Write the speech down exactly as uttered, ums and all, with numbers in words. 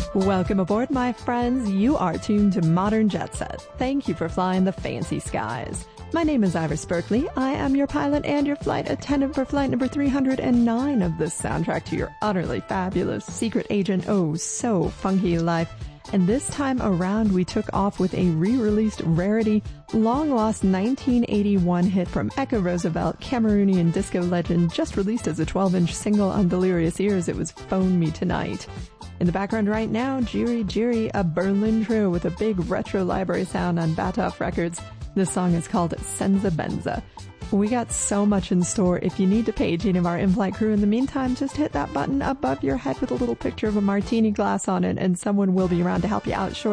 Welcome aboard, my friends. You are tuned to Modern Jet Set. Thank you for flying the fancy skies. My name is Iris Berkeley. I am your pilot and your flight attendant for flight number three hundred nine of this soundtrack to your utterly fabulous secret agent, oh so funky life. And this time around, we took off with a re-released rarity, long-lost nineteen eighty-one hit from Echo Roosevelt, Cameroonian disco legend, just released as a twelve-inch single on Delirious Ears. It was Phone Me Tonight. In the background right now, Jiri Jiri, a Berlin trio with a big retro library sound on Batoff Records. This song is called Senza Benza. We got so much in store. If you need to page any of our in-flight crew in the meantime, just hit that button above your head with a little picture of a martini glass on it, and someone will be around to help you out shortly.